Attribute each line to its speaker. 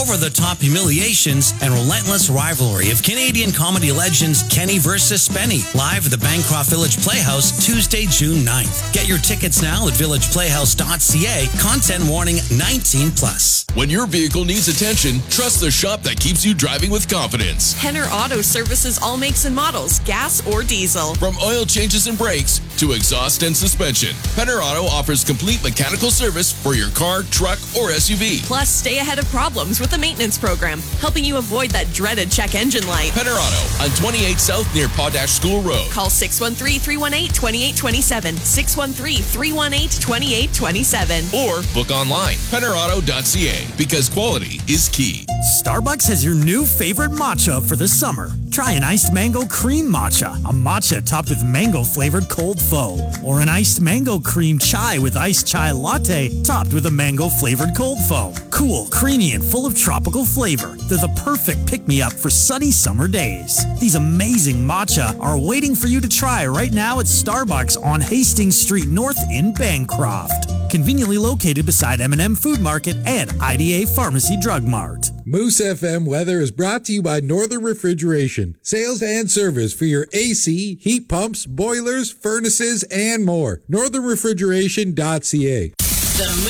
Speaker 1: Over-the-top humiliations and relentless rivalry of Canadian comedy legends Kenny versus Spenny, live at the Bancroft Village Playhouse Tuesday, June 9th. Get your tickets now at villageplayhouse.ca. Content warning 18+.
Speaker 2: When your vehicle needs attention, trust the shop that keeps you driving with confidence.
Speaker 3: Henner Auto services all makes and models, gas or diesel.
Speaker 2: From oil changes and brakes to exhaust and suspension, Henner Auto offers complete mechanical service for your car, truck, or SUV.
Speaker 3: Plus, stay ahead of problems with the maintenance program, helping you avoid that dreaded check engine light.
Speaker 2: Henner Auto on 28 South near Potash School Road.
Speaker 3: Call 613-318-2827, 613-318-2827.
Speaker 2: Or book online, hennerauto.ca, because quality is key.
Speaker 4: Starbucks has your new favorite matcha for the summer. Try an iced mango cream matcha, a matcha topped with mango-flavored cold foam, or an iced mango cream chai with iced chai latte topped with a mango-flavored cold foam. Cool, creamy, and full of tropical flavor. They're the perfect pick-me-up for sunny summer days. These amazing matcha are waiting for you to try right now at Starbucks on Hastings Street North in Bancroft. Conveniently located beside M&M Food Market and IDA Pharmacy Drug Mart.
Speaker 5: Moose FM weather is brought to you by Northern Refrigeration. Sales and service for your AC, heat pumps, boilers, furnaces, and more. NorthernRefrigeration.ca.
Speaker 6: The